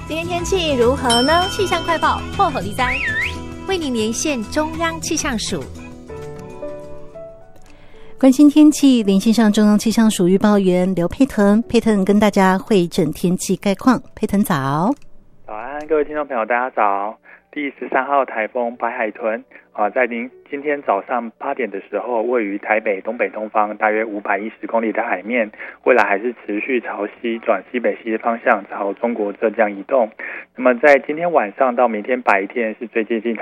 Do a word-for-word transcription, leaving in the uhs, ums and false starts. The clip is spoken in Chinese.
今天天气如何呢？气象快报破口利哉，为您连线中央气象署。 关心天气，连线上中央气象署预报员刘佩腾，佩腾跟大家汇整天气概况。佩腾早。 早安，各位听众朋友，大家早。第十三号台风白海豚啊，在您今天早上八点的时候，位于台北东北东方大约五百一十公里的海面，未来还是持续朝西转西北西的方向朝中国浙江移动。那么在今天晚上到明天白天是最接近